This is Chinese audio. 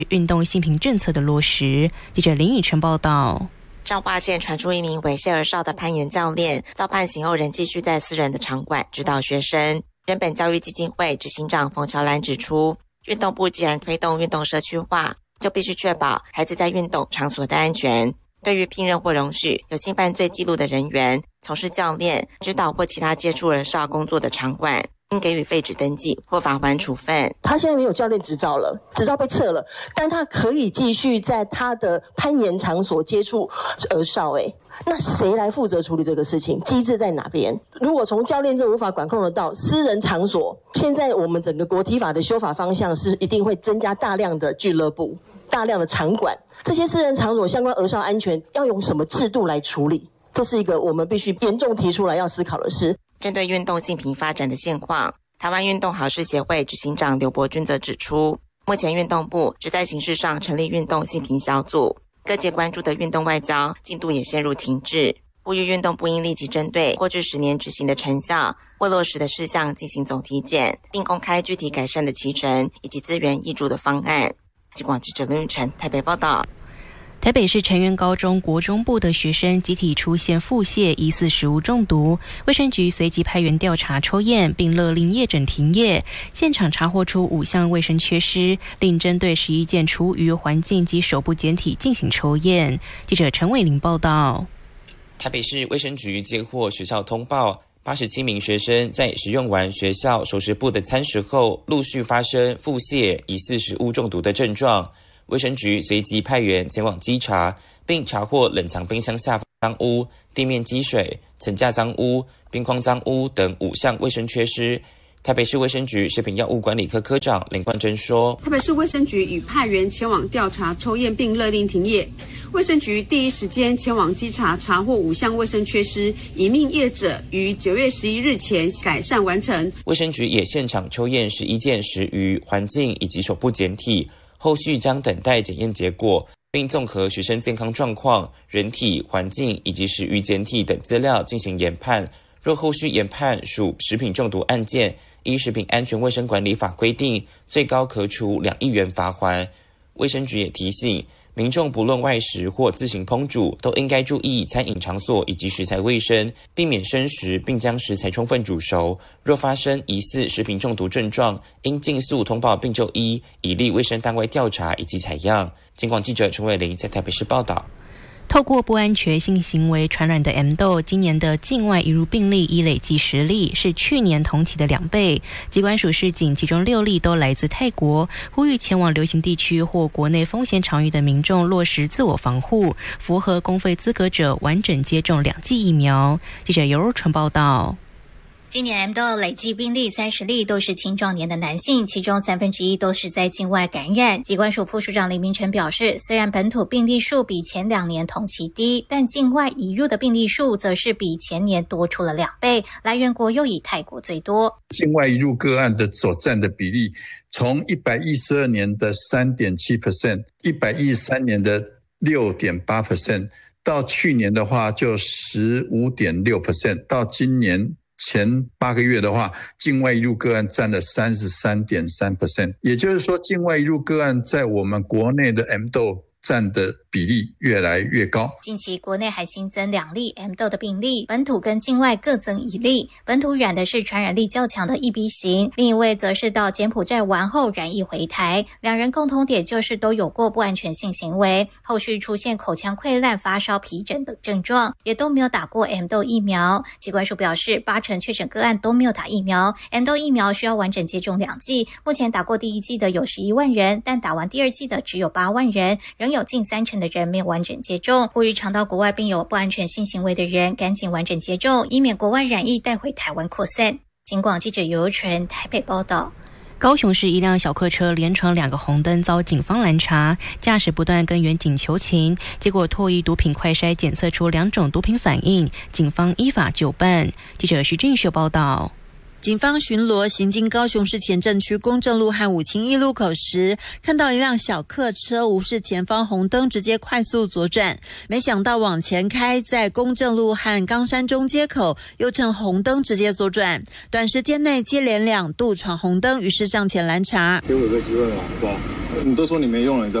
运动性平政策的落实。记者林以晨报道。 彰化县传出一名猥亵儿少的攀岩教练，遭判刑后仍继续在私人的场馆指导学生。人本教育基金会执行长冯乔兰指出，运动部既然推动运动社区化，就必须确保孩子在运动场所的安全。对于聘任或容许有性犯罪记录的人员从事教练、指导或其他接触儿少工作的场馆，应给予废止登记或罚锾处分。 他现在没有教练执照了，执照被撤了，但他可以继续在他的攀岩场所接触儿少。那谁来负责处理这个事情？机制在哪边？如果从教练这无法管控得到，私人场所，现在我们整个国体法的修法方向是一定会增加大量的俱乐部、大量的场馆，这些私人场所相关儿少安全要用什么制度来处理？这是一个我们必须严重提出来要思考的事。 针对运动性平发展的现况，台湾运动好事协会执行长刘伯钧则指出，目前运动部只在形式上成立运动性平小组，各界关注的运动外交进度也陷入停滞，呼吁运动部应立即针对过去10年执行的成效或落实的事项进行总体检，并公开具体改善的期程以及资源挹注的方案。警广记者林玉成台北报道。 台北市成渊高中国中部的学生集体出现腹泻，疑似食物中毒，卫生局随即派员调查抽验，并勒令业者停业。现场查获出5项卫生缺失，另针对11件厨余、环境及手部检体进行抽验。记者陈伟玲报道。 台北市卫生局接获学校通报，87名学生在食用完学校熟食部的餐食后，陆续发生腹泻、疑似食物中毒的症状。卫生局随即派员前往稽查，并查获冷藏冰箱下方脏污、地面积水、层架脏污、边框脏污等5项卫生缺失。台北市卫生局食品药物管理科科长林冠珍说， 台北市卫生局已派员前往调查抽验，并勒令停业。卫生局第一时间前往稽查，查获5项卫生缺失，已命业者于9月11日前改善完成。 卫生局也现场抽验11件食鱼、环境以及手部检体，后续将等待检验结果，并综合学生健康状况、人体、环境以及食鱼检体等资料进行研判。若后续研判属食品中毒案件，依食品安全卫生管理法规定，最高可处2亿元罚锾。卫生局也提醒民众，不论外食或自行烹煮，都应该注意餐饮场所以及食材卫生，避免生食，并将食材充分煮熟。若发生疑似食品中毒症状，应尽速通报并就医，以利卫生单位调查以及采样。警广记者陈伟玲在台北市报道。 透过不安全性行为传染的 M 痘，今年的境外移入病例已累计10例，是去年同期的2倍。疾管署示警，其中6例都来自泰国，呼吁前往流行地区或国内风险场域的民众落实自我防护，符合公费资格者完整接种2剂疫苗。记者尤若纯报道。 今年 M 痘累计病例30例，都是青壮年的男性，其中1/3都是在境外感染。疾管署副署长林明成表示，虽然本土病例数比前2年同期低，但境外移入的病例数则是比前年多出了2倍，来源国又以泰国最多。 境外移入个案的所占的比例，从112年的 3.7%、113年的 6.8%， 到去年的话就 15.6%， 到今年前8个月的话，境外移入个案占了 33.3%， 也就是说境外移入个案在我们国内的 M 痘占的比例越来越高。 近期国内还新增2例 M 痘的病例，本土跟境外各增1例。本土染的是传染力较强的EB型，另一位则是到柬埔寨完后染疫回台。2人共同点就是都有过不安全性行为，后续出现口腔溃烂、发烧、皮疹等症状，也都没有打过 M 痘疫苗。疾管署表示，80%确诊个案都没有打疫苗。M 痘疫苗需要完整接种2剂，目前打过第1剂的有11万人，但打完第2剂的只有8万人，仍有近30%的人没有完整接种，呼吁常到国外并有不安全性行为的人赶紧完整接种，以免国外染疫带回台湾扩散。警广记者尤纯台北报道。 高雄市一辆小客车连闯2个红灯遭警方拦查，驾驶不断跟远警求情，结果唾液毒品快筛检测出2种毒品反应，警方依法就办。记者徐俊秀报道。 警方巡逻行经高雄市前镇区公正路和武清一路口时，看到一辆小客车无视前方红灯，直接快速左转，没想到往前开，在公正路和冈山中街口又趁红灯直接左转，短时间内接连2度闯红灯，于是上前拦查。 给我一个机会嘛，好不好？你都说你没用了，你再